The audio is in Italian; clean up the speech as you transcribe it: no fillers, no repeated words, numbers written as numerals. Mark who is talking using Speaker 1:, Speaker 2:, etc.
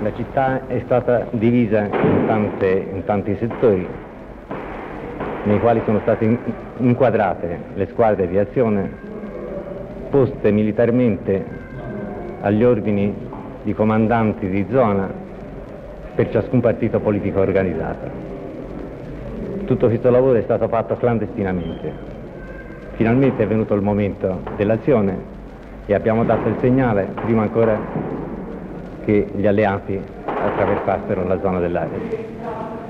Speaker 1: La città è stata divisa in tanti settori, nei quali sono state inquadrate le squadre di azione, poste militarmente agli ordini di comandanti di zona per ciascun partito politico organizzato. Tutto questo lavoro è stato fatto clandestinamente. Finalmente è venuto il momento dell'azione e abbiamo dato il segnale, prima ancora che gli alleati attraversassero la zona dell'area.